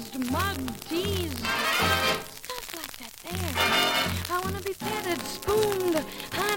bruised, mugged, teased. Stuff like that there. I want to be petted, spooned,